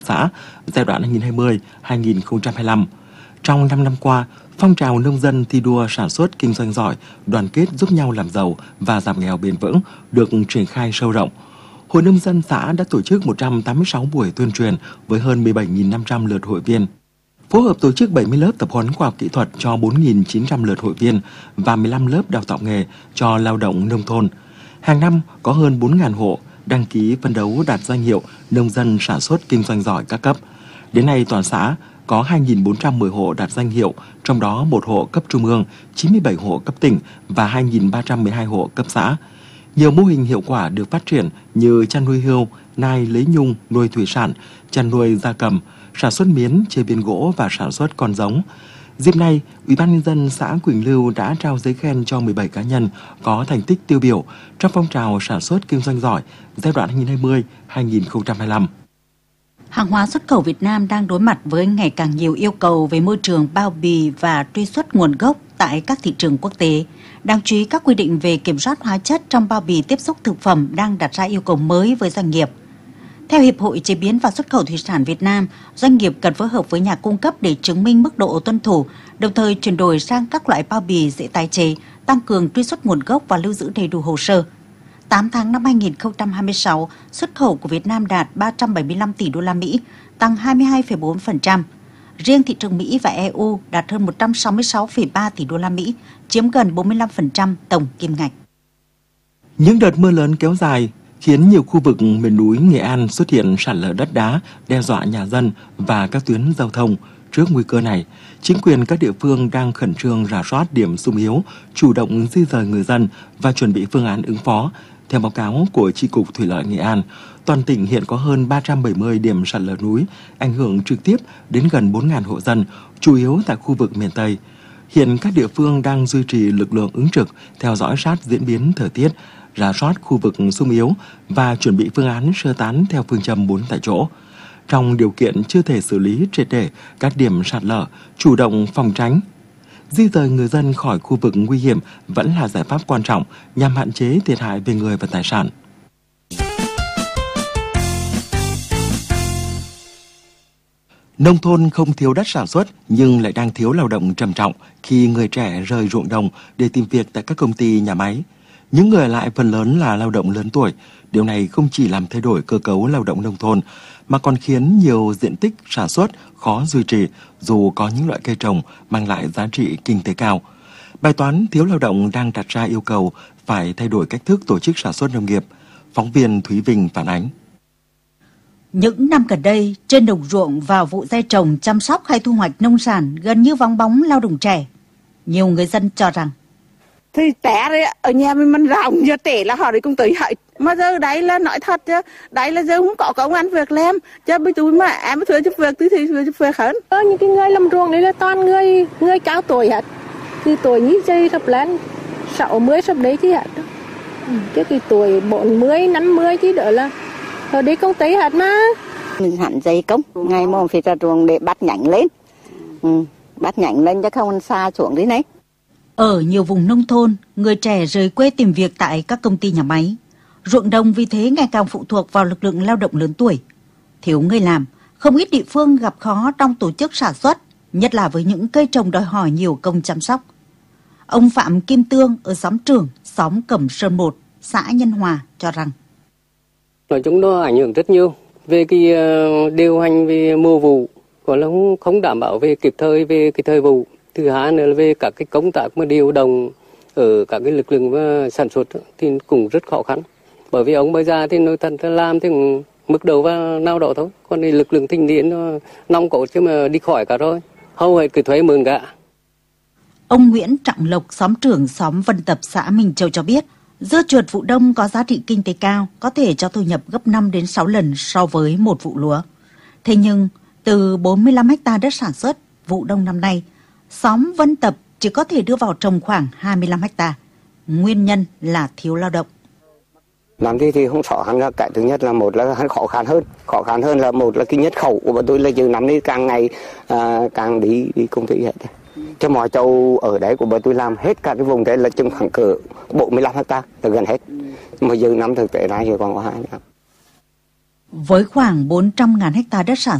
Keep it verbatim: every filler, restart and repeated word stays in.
xã giai đoạn hai nghìn không trăm hai mươi đến hai nghìn không trăm hai mươi lăm. Trong năm năm qua, phong trào nông dân thi đua sản xuất kinh doanh giỏi, đoàn kết giúp nhau làm giàu và giảm nghèo bền vững được triển khai sâu rộng. Hội Nông dân xã đã tổ chức một trăm tám mươi sáu buổi tuyên truyền với hơn mười bảy nghìn năm trăm lượt hội viên. Phối hợp tổ chức bảy mươi lớp tập huấn khoa học kỹ thuật cho bốn nghìn chín trăm lượt hội viên và mười lăm lớp đào tạo nghề cho lao động nông thôn. Hàng năm có hơn bốn nghìn hộ đăng ký phấn đấu đạt danh hiệu nông dân sản xuất kinh doanh giỏi các cấp. Đến nay toàn xã có hai nghìn bốn trăm mười hộ đạt danh hiệu, trong đó một hộ cấp trung ương, chín mươi bảy hộ cấp tỉnh và hai nghìn ba trăm mười hai hộ cấp xã. Nhiều mô hình hiệu quả được phát triển như chăn nuôi hươu, nai lấy nhung, nuôi thủy sản, chăn nuôi gia cầm, sản xuất miến, chế biến gỗ và sản xuất con giống. Dịp này, Ủy ban nhân dân xã Quỳnh Lưu đã trao giấy khen cho mười bảy cá nhân có thành tích tiêu biểu trong phong trào sản xuất kinh doanh giỏi giai đoạn hai nghìn không trăm hai mươi đến hai nghìn không trăm hai mươi lăm. Hàng hóa xuất khẩu Việt Nam đang đối mặt với ngày càng nhiều yêu cầu về môi trường, bao bì và truy xuất nguồn gốc tại các thị trường quốc tế. Đáng chú ý, các quy định về kiểm soát hóa chất trong bao bì tiếp xúc thực phẩm đang đặt ra yêu cầu mới với doanh nghiệp. Theo Hiệp hội Chế biến và Xuất khẩu Thủy sản Việt Nam, doanh nghiệp cần phối hợp với nhà cung cấp để chứng minh mức độ tuân thủ, đồng thời chuyển đổi sang các loại bao bì dễ tái chế, tăng cường truy xuất nguồn gốc và lưu giữ đầy đủ hồ sơ. tám tháng năm hai nghìn không trăm hai mươi sáu, xuất khẩu của Việt Nam đạt ba trăm bảy mươi lăm tỷ đô la Mỹ, tăng hai mươi hai phẩy bốn phần trăm. Riêng thị trường Mỹ và e u đạt hơn một trăm sáu mươi sáu phẩy ba tỷ đô la Mỹ, chiếm gần bốn mươi lăm phần trăm tổng kim ngạch. Những đợt mưa lớn kéo dài khiến nhiều khu vực miền núi Nghệ An xuất hiện sạt lở đất đá, đe dọa nhà dân và các tuyến giao thông. Trước nguy cơ này, chính quyền các địa phương đang khẩn trương rà soát điểm xung yếu, chủ động di dời người dân và chuẩn bị phương án ứng phó. Theo báo cáo của Chi cục Thủy lợi Nghệ An, toàn tỉnh hiện có hơn ba trăm bảy mươi điểm sạt lở núi, ảnh hưởng trực tiếp đến gần bốn nghìn hộ dân, chủ yếu tại khu vực miền Tây. Hiện các địa phương đang duy trì lực lượng ứng trực, theo dõi sát diễn biến thời tiết, rà soát khu vực xung yếu và chuẩn bị phương án sơ tán theo phương châm bốn tại chỗ. Trong điều kiện chưa thể xử lý triệt để các điểm sạt lở, chủ động phòng tránh, di dời người dân khỏi khu vực nguy hiểm vẫn là giải pháp quan trọng nhằm hạn chế thiệt hại về người và tài sản. Nông thôn không thiếu đất sản xuất nhưng lại đang thiếu lao động trầm trọng khi người trẻ rời ruộng đồng để tìm việc tại các công ty, nhà máy. Những người lại phần lớn là lao động lớn tuổi. Điều này không chỉ làm thay đổi cơ cấu lao động nông thôn mà còn khiến nhiều diện tích sản xuất khó duy trì dù có những loại cây trồng mang lại giá trị kinh tế cao. Bài toán thiếu lao động đang đặt ra yêu cầu phải thay đổi cách thức tổ chức sản xuất nông nghiệp. Phóng viên Thúy Vinh phản ánh. Những năm gần đây, trên đồng ruộng vào vụ gieo trồng, chăm sóc hay thu hoạch nông sản gần như vắng bóng lao động trẻ. Nhiều người dân cho rằng thì trẻ đấy, ở nhà mình mình rộng giờ trẻ là họ đi công ty hết. Mà giờ đấy là nói thật chứ, đấy là giờ không có công ăn việc làm. Chứ bây giờ mà em thuê giúp việc thì thì thuê giúp việc hơn. Ờ, những cái người làm ruộng đấy là toàn người người cao tuổi hết. Từ tuổi như dây sắp lên sáu mươi sắp đấy chứ hết. Ừ, chứ cái tuổi bốn mươi, năm mươi chứ đỡ là họ đi công ty hết mà. Mình hẳn dây công, ngày mồm phải ra ruộng để bắt nhánh lên. Ừ, bắt nhánh lên chứ không xa xuống đấy này. Ở nhiều vùng nông thôn, người trẻ rời quê tìm việc tại các công ty, nhà máy. Ruộng đồng vì thế ngày càng phụ thuộc vào lực lượng lao động lớn tuổi. Thiếu người làm, không ít địa phương gặp khó trong tổ chức sản xuất, nhất là với những cây trồng đòi hỏi nhiều công chăm sóc. Ông Phạm Kim Tương ở xóm Trường, xóm Cẩm Sơn một, xã Nhân Hòa cho rằng nói chung nó ảnh hưởng rất nhiều về cái điều hành về mùa vụ, còn là không, không đảm bảo về kịp thời về cái thời vụ. Thứ hai nữa là về các cái công tác mà điều động ở các cái lực lượng mà sản xuất thì cũng rất khó khăn. Bởi vì ông bây giờ thì nói thật làm thì cũng mức đầu và nào đó thôi. Còn thì lực lượng thanh niên nó nòng cốt chứ mà đi khỏi cả rồi. Hầu hết cứ thuế mượn cả. Ông Nguyễn Trọng Lộc, xóm Trưởng, xóm Vân Tập, xã Minh Châu cho biết, dưa chuột vụ đông có giá trị kinh tế cao, có thể cho thu nhập gấp năm đến sáu lần so với một vụ lúa. Thế nhưng, từ bốn mươi lăm héc ta đất sản xuất, vụ đông năm nay, xóm Vân Tập chỉ có thể đưa vào trồng khoảng hai mươi lăm héc ta. Nguyên nhân là thiếu lao động. Làm gì thì không khó khăn, cái thứ nhất là một là khó khăn hơn, khó khăn hơn là một là cái nhất khẩu của bọn tôi là từ năm nay càng ngày à, càng đi đi công ty hết. Cho mọi châu ở đấy của bọn tôi làm hết cả cái vùng đấy là chừng khoảng cỡ bốn mươi lăm héc ta là gần hết. Mà giờ năm thực tế này thì còn có hai năm. Với khoảng bốn trăm nghìn ha đất sản